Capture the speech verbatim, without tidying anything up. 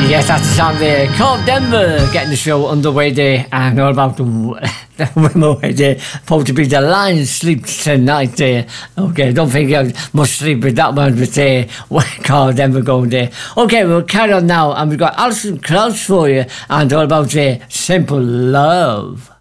Yes, that's the song there. Carl Denver getting the show underway there, and all about the women there. Supposed to be the Lions sleep tonight there. Okay, don't think I must sleep with that one, but uh, Carl Denver going there. Okay, we'll carry on now, and we've got Alison Krauss for you, and all about uh, Simple Love.